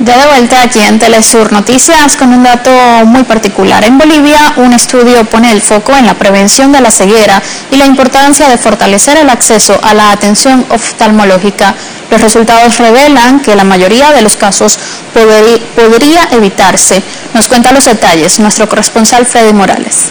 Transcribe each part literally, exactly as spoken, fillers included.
Ya de vuelta aquí en Telesur Noticias con un dato muy particular. En Bolivia, un estudio pone el foco en la prevención de la ceguera y la importancia de fortalecer el acceso a la atención oftalmológica. Los resultados revelan que la mayoría de los casos podría, podría evitarse. Nos cuenta los detalles nuestro corresponsal Freddy Morales.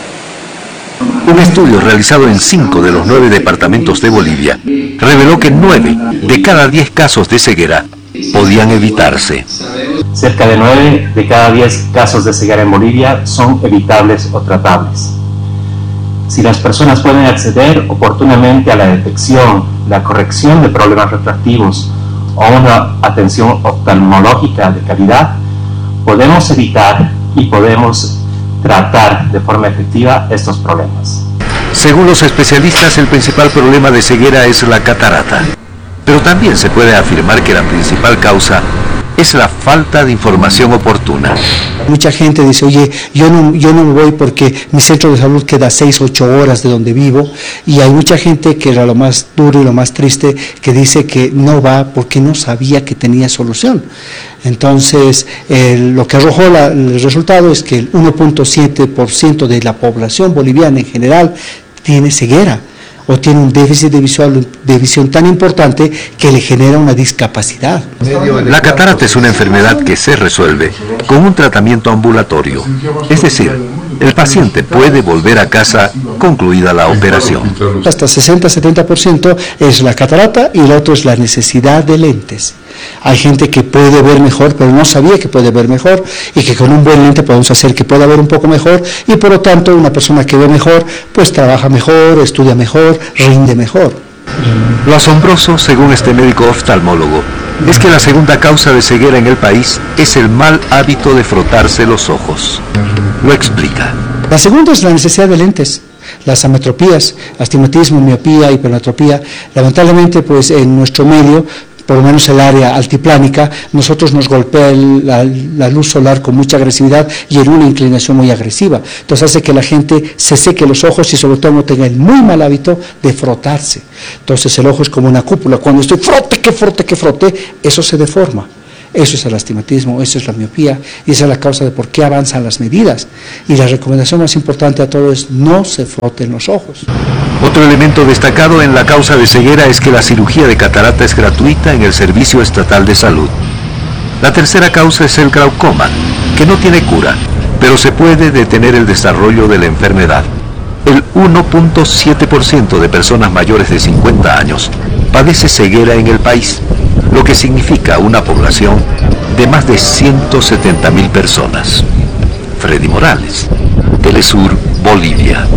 Un estudio realizado en cinco de los nueve departamentos de Bolivia reveló que nueve de cada diez casos de ceguera podían evitarse. Cerca de nueve de cada diez casos de ceguera en Bolivia son evitables o tratables. Si las personas pueden acceder oportunamente a la detección, la corrección de problemas refractivos o una atención oftalmológica de calidad, podemos evitar y podemos tratar de forma efectiva estos problemas. Según los especialistas, el principal problema de ceguera es la catarata. Pero también se puede afirmar que la principal causa es la falta de información oportuna. Mucha gente dice, oye, yo no, yo no me voy porque mi centro de salud queda seis, ocho horas de donde vivo, y hay mucha gente que era lo más duro y lo más triste, que dice que no va porque no sabía que tenía solución. Entonces, eh, lo que arrojó la, el resultado es que el uno punto siete por ciento de la población boliviana en general tiene ceguera, o tiene un déficit de, visual, de visión tan importante que le genera una discapacidad. La catarata es una enfermedad que se resuelve con un tratamiento ambulatorio, es decir, el paciente puede volver a casa concluida la operación. Hasta sesenta a setenta por ciento es la catarata y el otro es la necesidad de lentes. Hay gente que puede ver mejor, pero no sabía que puede ver mejor, y que con un buen lente podemos hacer que pueda ver un poco mejor, y por lo tanto una persona que ve mejor, pues trabaja mejor, estudia mejor, rinde mejor. Lo asombroso, según este médico oftalmólogo, es que la segunda causa de ceguera en el país es el mal hábito de frotarse los ojos. Lo explica. La segunda es la necesidad de lentes. Las ametropías, astigmatismo, miopía, hipermetropía. Lamentablemente, pues en nuestro medio, por lo menos el área altiplánica, nosotros nos golpea el, la, la luz solar con mucha agresividad y en una inclinación muy agresiva. Entonces hace que la gente se seque los ojos y sobre todo no tenga el muy mal hábito de frotarse. Entonces el ojo es como una cúpula. Cuando estoy frote, que frote, que frote, eso se deforma. Eso es el astigmatismo, eso es la miopía, y esa es la causa de por qué avanzan las medidas. Y la recomendación más importante a todo es no se froten los ojos. Otro elemento destacado en la causa de ceguera es que la cirugía de catarata es gratuita en el Servicio Estatal de Salud. La tercera causa es el glaucoma, que no tiene cura, pero se puede detener el desarrollo de la enfermedad. El uno punto siete por ciento de personas mayores de cincuenta años padece ceguera en el país, lo que significa una población de más de ciento setenta mil personas. Freddy Morales, Telesur, Bolivia.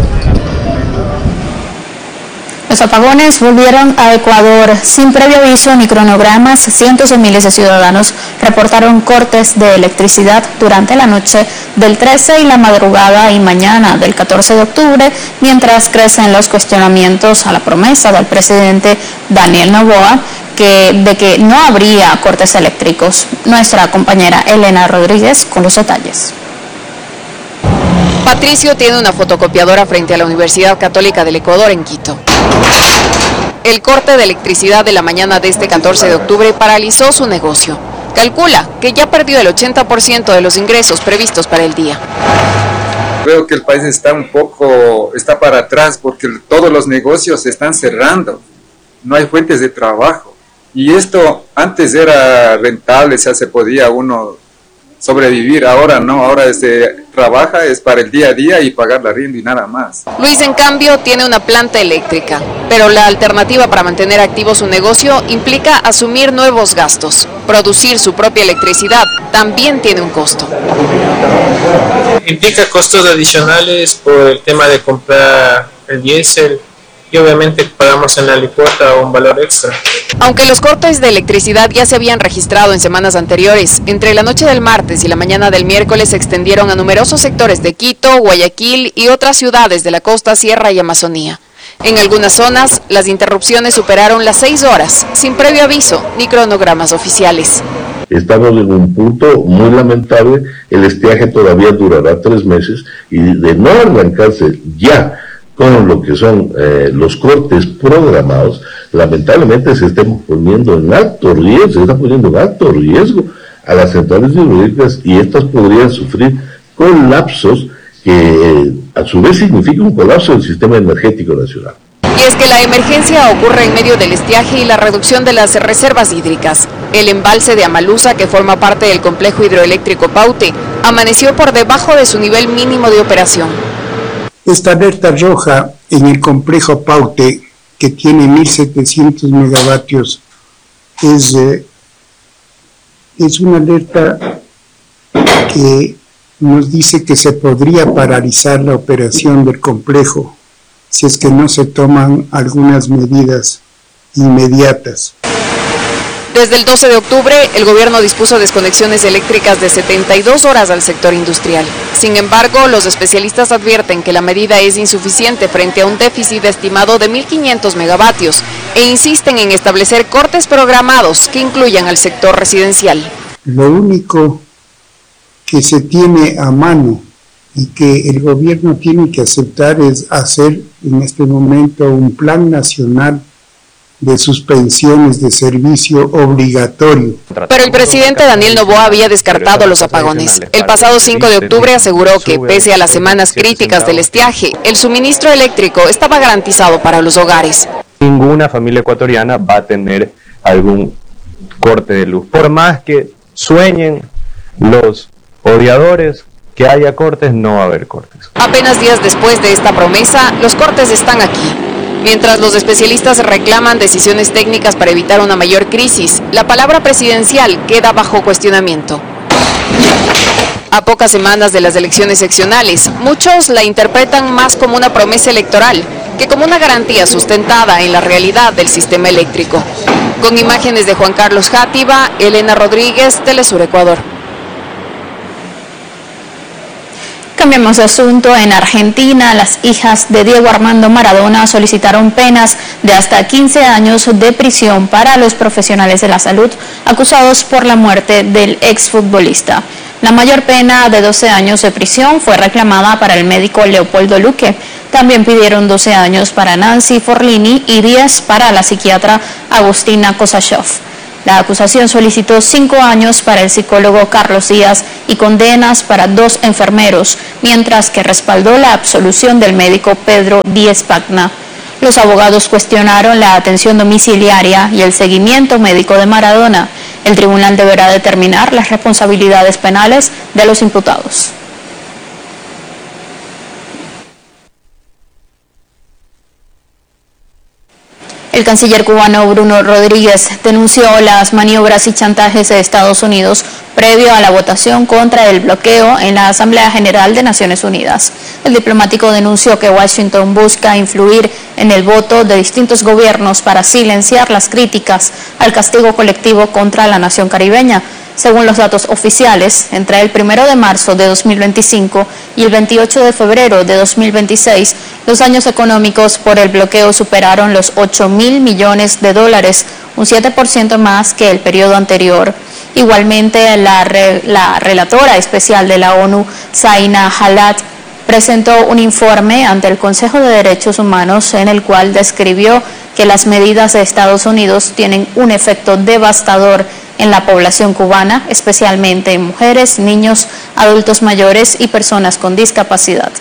Los apagones volvieron a Ecuador. Sin previo aviso ni cronogramas, cientos de miles de ciudadanos reportaron cortes de electricidad durante la noche del trece y la madrugada y mañana del catorce de octubre, mientras crecen los cuestionamientos a la promesa del presidente Daniel Noboa que, de que no habría cortes eléctricos. Nuestra compañera Elena Rodríguez con los detalles. Patricio tiene una fotocopiadora frente a la Universidad Católica del Ecuador en Quito. El corte de electricidad de la mañana de este catorce de octubre paralizó su negocio. Calcula que ya perdió el ochenta por ciento de los ingresos previstos para el día. Creo que el país está un poco, está para atrás porque todos los negocios se están cerrando. No hay fuentes de trabajo. Y esto antes era rentable, o sea, se podía uno sobrevivir, ahora no, ahora se trabaja es para el día a día y pagar la arriendo y nada más. Luis, en cambio, tiene una planta eléctrica, pero la alternativa para mantener activo su negocio implica asumir nuevos gastos. Producir su propia electricidad también tiene un costo. Implica costos adicionales por el tema de comprar el diésel, y obviamente pagamos en la alícuota un valor extra. Aunque los cortes de electricidad ya se habían registrado en semanas anteriores, entre la noche del martes y la mañana del miércoles se extendieron a numerosos sectores de Quito, Guayaquil y otras ciudades de la costa, sierra y Amazonía. En algunas zonas, las interrupciones superaron las seis horas, sin previo aviso ni cronogramas oficiales. Estamos en un punto muy lamentable, el estiaje todavía durará tres meses y de no arrancarse ya con lo que son eh, los cortes programados, lamentablemente se están poniendo en alto riesgo, se está poniendo en alto riesgo a las centrales hidroeléctricas y estas podrían sufrir colapsos que eh, a su vez significa un colapso del sistema energético nacional. Y es que la emergencia ocurre en medio del estiaje y la reducción de las reservas hídricas. El embalse de Amalusa, que forma parte del complejo hidroeléctrico Paute, amaneció por debajo de su nivel mínimo de operación. Esta alerta roja en el complejo Paute, que tiene mil setecientos megavatios, es, eh, es una alerta que nos dice que se podría paralizar la operación del complejo si es que no se toman algunas medidas inmediatas. Desde el doce de octubre, el gobierno dispuso desconexiones eléctricas de setenta y dos horas al sector industrial. Sin embargo, los especialistas advierten que la medida es insuficiente frente a un déficit estimado de mil quinientos megavatios e insisten en establecer cortes programados que incluyan al sector residencial. Lo único que se tiene a mano y que el gobierno tiene que aceptar es hacer en este momento un plan nacional de suspensiones de servicio obligatorio. Pero el presidente Daniel Noboa había descartado los apagones. El pasado cinco de octubre aseguró que, pese a las semanas críticas del estiaje, el suministro eléctrico estaba garantizado para los hogares. Ninguna familia ecuatoriana va a tener algún corte de luz. Por más que sueñen los odiadores que haya cortes, no va a haber cortes. Apenas días después de esta promesa, los cortes están aquí. Mientras los especialistas reclaman decisiones técnicas para evitar una mayor crisis, la palabra presidencial queda bajo cuestionamiento. A pocas semanas de las elecciones seccionales, muchos la interpretan más como una promesa electoral que como una garantía sustentada en la realidad del sistema eléctrico. Con imágenes de Juan Carlos Játiva, Elena Rodríguez, Telesur Ecuador. Cambiamos de asunto. En Argentina, las hijas de Diego Armando Maradona solicitaron penas de hasta quince años de prisión para los profesionales de la salud acusados por la muerte del exfutbolista. La mayor pena de doce años de prisión fue reclamada para el médico Leopoldo Luque. También pidieron doce años para Nancy Forlini y diez para la psiquiatra Agustina Kosachov. La acusación solicitó cinco años para el psicólogo Carlos Díaz y condenas para dos enfermeros, mientras que respaldó la absolución del médico Pedro Díez Pagna. Los abogados cuestionaron la atención domiciliaria y el seguimiento médico de Maradona. El tribunal deberá determinar las responsabilidades penales de los imputados. El canciller cubano Bruno Rodríguez denunció las maniobras y chantajes de Estados Unidos previo a la votación contra el bloqueo en la Asamblea General de Naciones Unidas. El diplomático denunció que Washington busca influir en el voto de distintos gobiernos para silenciar las críticas al castigo colectivo contra la nación caribeña. Según los datos oficiales, entre el primero de marzo de dos mil veinticinco y el veintiocho de febrero de dos mil veintiséis, los daños económicos por el bloqueo superaron los ocho mil millones de dólares, un siete por ciento más que el periodo anterior. Igualmente, la, re, la relatora especial de la ONU, Zaina Halat, presentó un informe ante el Consejo de Derechos Humanos en el cual describió que las medidas de Estados Unidos tienen un efecto devastador en la población cubana, especialmente en mujeres, niños, adultos mayores y personas con discapacidad.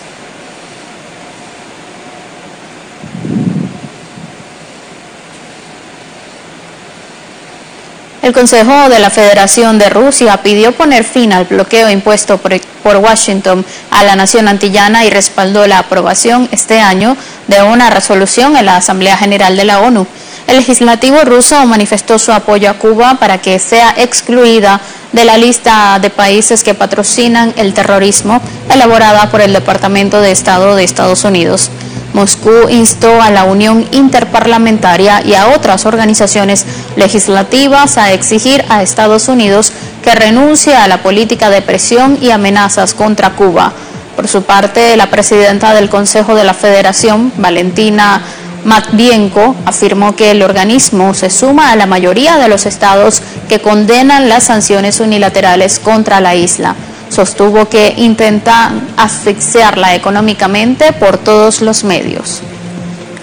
El Consejo de la Federación de Rusia pidió poner fin al bloqueo impuesto por, por Washington a la nación antillana y respaldó la aprobación este año de una resolución en la Asamblea General de la ONU. El legislativo ruso manifestó su apoyo a Cuba para que sea excluida de la lista de países que patrocinan el terrorismo elaborada por el Departamento de Estado de Estados Unidos. Moscú instó a la Unión Interparlamentaria y a otras organizaciones legislativas a exigir a Estados Unidos que renuncie a la política de presión y amenazas contra Cuba. Por su parte, la presidenta del Consejo de la Federación, Valentina Matvienko, afirmó que el organismo se suma a la mayoría de los estados que condenan las sanciones unilaterales contra la isla. Sostuvo que intentan asfixiarla económicamente por todos los medios.